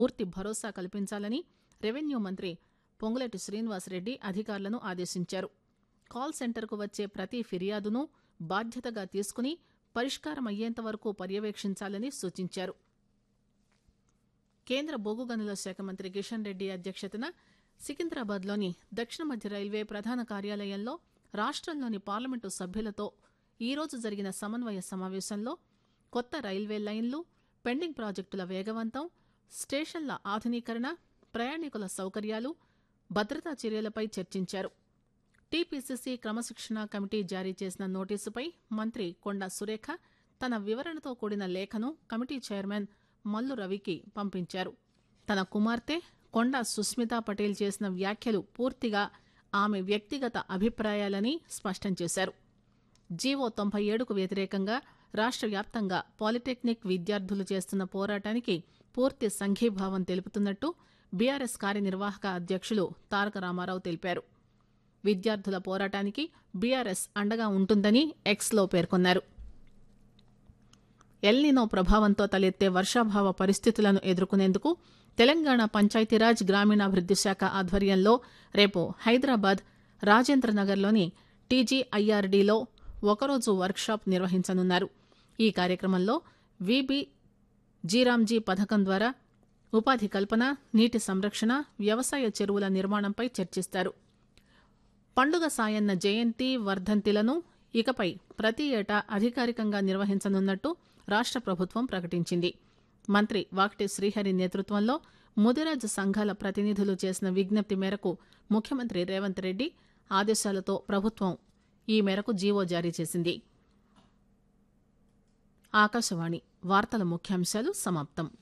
పూర్తి భరోసా కల్పించాలని రెవెన్యూ మంత్రి పొంగులేటి శ్రీనివాసరెడ్డి అధికారులను ఆదేశించారు. కాల్ సెంటర్కు వచ్చే ప్రతి ఫిర్యాదును బాధ్యతగా తీసుకుని పరిష్కారమయ్యేంత వరకు పర్యవేక్షించాలని సూచించారు. కేంద్ర బొగ్గు గనుల శాఖ మంత్రి కిషన్ రెడ్డి అధ్యక్షతన సికింద్రాబాద్లోని దక్షిణ మధ్య రైల్వే ప్రధాన కార్యాలయంలో రాష్ట్రంలోని పార్లమెంటు సభ్యులతో ఈరోజు జరిగిన సమన్వయ సమావేశంలో కొత్త రైల్వే లైన్లు, పెండింగ్ ప్రాజెక్టుల వేగవంతం, స్టేషన్ల ఆధునీకరణ, ప్రయాణికుల సౌకర్యాలు, భద్రతా చర్యలపై చర్చించారు. టీపీసీసీ క్రమశిక్షణా కమిటీ జారీ చేసిన నోటీసుపై మంత్రి కొండా సురేఖ తన వివరణతో కూడిన లేఖను కమిటీ చైర్మన్ మల్లు రవికి పంపించారు. తన కుమార్తె కొండా సుస్మితా పటేల్ చేసిన వ్యాఖ్యలు పూర్తిగా ఆమె వ్యక్తిగత అభిప్రాయాలని స్పష్టం చేశారు. జీవో 97కు వ్యతిరేకంగా రాష్ట్ర వ్యాప్తంగా పాలిటెక్నిక్ విద్యార్థులు చేస్తున్న పోరాటానికి పూర్తి సంఘీభావం తెలుపుతున్నట్టు బీఆర్ఎస్ కార్యనిర్వాహక అధ్యక్షులు తారక రామారావు తెలిపారు. విద్యార్థుల పోరాటానికి బీఆర్ఎస్ అండగా ఉంటుందని ఎక్స్లో పేర్కొన్నారు. ఎల్నినో ప్రభావంతో తలెత్తే వర్షాభావ పరిస్థితులను ఎదుర్కొనేందుకు తెలంగాణ పంచాయతీరాజ్ గ్రామీణాభివృద్ది శాఖ ఆధ్వర్యంలో రేపు హైదరాబాద్ రాజేంద్రనగర్లోని టీజీఐఆర్డీలో ఒకరోజు వర్క్షాప్ నిర్వహించనున్నారు. ఈ కార్యక్రమంలో వీబీ జీరాంజీ పథకం ద్వారా ఉపాధి కల్పన, నీటి సంరక్షణ, వ్యవసాయ చెరువుల నిర్మాణంపై చర్చిస్తారు. పండుగ సాయన్న జయంతి, వర్ధంతిలను ఇకపై ప్రతి ఏటా అధికారికంగా నిర్వహించనున్నట్టు రాష్ట్ర ప్రభుత్వం ప్రకటించింది. మంత్రి వాక్టి శ్రీహరి నేతృత్వంలో ముదిరాజ్ సంఘాల ప్రతినిధులు చేసిన విజ్ఞప్తి మేరకు ముఖ్యమంత్రి రేవంత్ రెడ్డి ఆదేశాలతో ప్రభుత్వం ఈ మేరకు జీవో జారీ చేసింది. ఆకాశవాణి వార్తల ముఖ్యాంశాలు సమాప్తం.